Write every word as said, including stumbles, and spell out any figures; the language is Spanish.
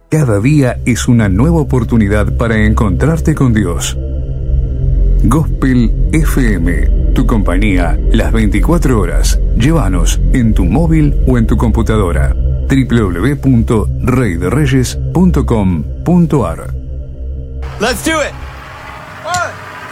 Cada día es una nueva oportunidad para encontrarte con Dios. Gospel F M, tu compañía las veinticuatro horas. Llévanos en tu móvil o en tu computadora. doble u doble u doble u punto rey de reyes punto com punto a r. Let's do it.